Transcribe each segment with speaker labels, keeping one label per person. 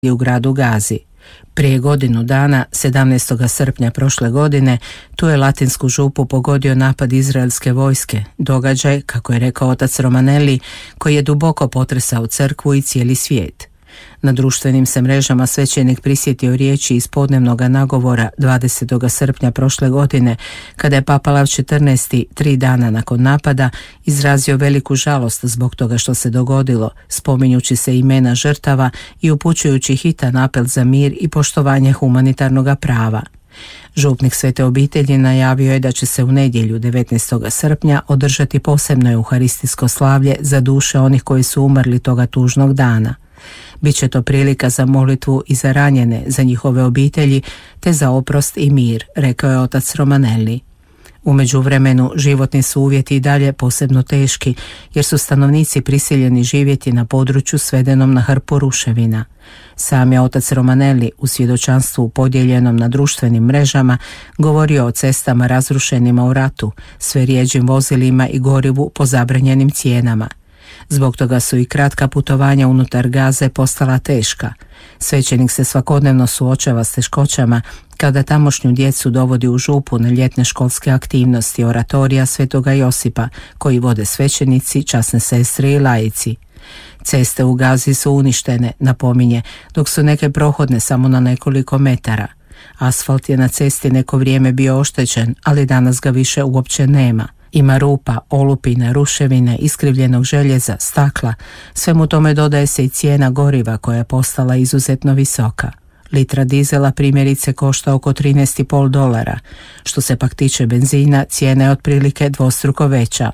Speaker 1: u gradu Gazi. Prije godinu dana, 17. srpnja prošle godine, tu je Latinsku župu pogodio napad izraelske vojske, događaj, kako je rekao otac Romanelli, koji je duboko potresao crkvu i cijeli svijet. Na društvenim se mrežama svećenik prisjetio riječi iz podnevnog nagovora 20. srpnja prošle godine, kada je Papa Lav XIV 3 dana nakon napada izrazio veliku žalost zbog toga što se dogodilo, spominjući se imena žrtava i upućujući hitan apel za mir i poštovanje humanitarnog prava. Župnik Svete obitelji najavio je da će se u nedjelju 19. srpnja održati posebno euharistijsko slavlje za duše onih koji su umrli toga tužnog dana. Biće to prilika za molitvu i za ranjene, za njihove obitelji, te za oprost i mir, rekao je otac Romanelli. U međuvremenu životni su uvjeti i dalje posebno teški, jer su stanovnici prisiljeni živjeti na području svedenom na hrpu ruševina. Sam je otac Romanelli u svjedočanstvu podijeljenom na društvenim mrežama govorio o cestama razrušenima u ratu, sve rjeđim vozilima i gorivu po zabranjenim cijenama. Zbog toga su i kratka putovanja unutar Gaze postala teška. Svećenik se svakodnevno suočava s teškoćama kada tamošnju djecu dovodi u župu na ljetne školske aktivnosti oratorija Svetoga Josipa, koji vode svećenici, časne sestre i laici. Ceste u Gazi su uništene, napominje, dok su neke prohodne samo na nekoliko metara. Asfalt je na cesti neko vrijeme bio oštećen, ali danas ga više uopće nema. Ima rupa, olupina, ruševine, iskrivljenog željeza, stakla. Svemu tome dodaje se i cijena goriva koja je postala izuzetno visoka. Litra dizela primjerice košta oko $13,5. Što se pak tiče benzina, cijena je otprilike dvostruko veća,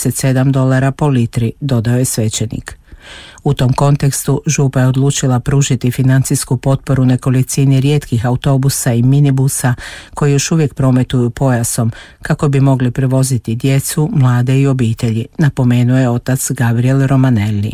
Speaker 1: $27 po litri, dodao je svećenik. U tom kontekstu župa je odlučila pružiti financijsku potporu nekolicini rijetkih autobusa i minibusa koji još uvijek prometuju pojasom kako bi mogli prevoziti djecu, mlade i obitelji, napomenuo je otac Gabriel Romanelli.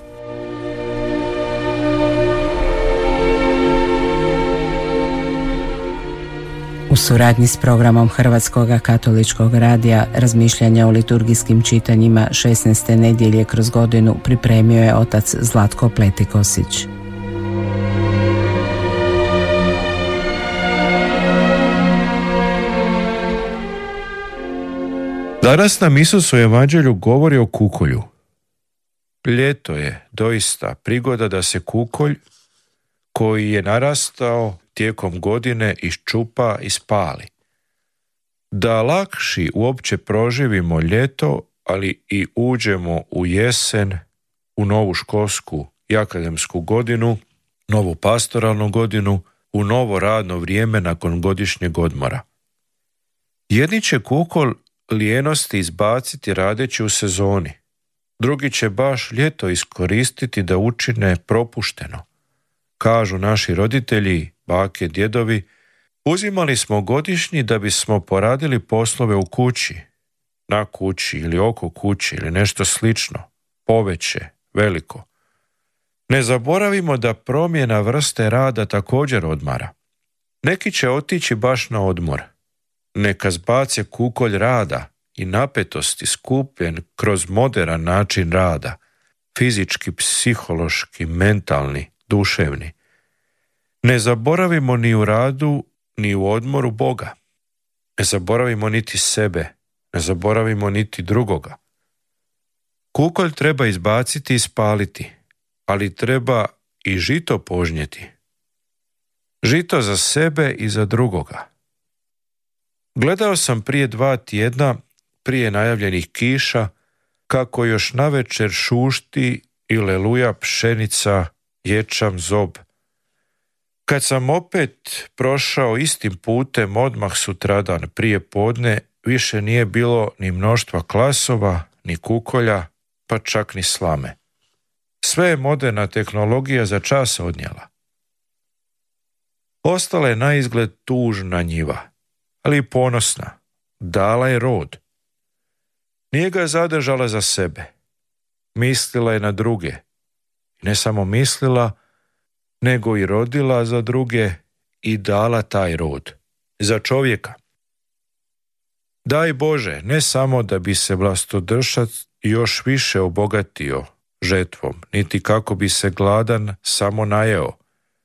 Speaker 1: U suradnji s programom Hrvatskog katoličkog radija razmišljanja o liturgijskim čitanjima 16. nedjelje kroz godinu pripremio je otac Zlatko Pletikosić.
Speaker 2: Danas nam Isus u evanđelju govori o kukolju. Ljeto je doista prigoda da se kukolj koji je narastao tijekom godine iščupa i spali. Da lakši uopće proživimo ljeto, ali i uđemo u jesen, u novu školsku i akademsku godinu, novu pastoralnu godinu, u novo radno vrijeme nakon godišnjeg odmora. Jedni će kukolj lijenosti izbaciti radeći u sezoni, drugi će baš ljeto iskoristiti da učine propušteno. Kažu naši roditelji, bake, djedovi, uzimali smo godišnji da bismo poradili poslove u kući, na kući ili oko kući ili nešto slično, poveće, veliko. Ne zaboravimo da promjena vrste rada također odmara. Neki će otići baš na odmor. Neka zbace kukolj rada i napetosti skupljen kroz moderan način rada, fizički, psihološki, mentalni, duševni. Ne zaboravimo ni u radu, ni u odmoru Boga. Ne zaboravimo niti sebe, ne zaboravimo niti drugoga. Kukolj treba izbaciti i spaliti, ali treba i žito požnjeti. Žito za sebe i za drugoga. Gledao sam prije 2 tjedna, prije najavljenih kiša, kako još navečer šušti i leluja pšenica, ječam, zob. Kad sam opet prošao istim putem odmah sutradan prije podne, više nije bilo ni mnoštva klasova, ni kukolja, pa čak ni slame. Sve je moderna tehnologija za čas odnijela. Ostala je naizgled tužna njiva, ali i ponosna. Dala je rod. Nije ga zadržala za sebe. Mislila je na druge. Ne samo mislila, nego i rodila za druge i dala taj rod. Za čovjeka. Daj Bože, ne samo da bi se vlastodržac još više obogatio žetvom, niti kako bi se gladan samo najeo,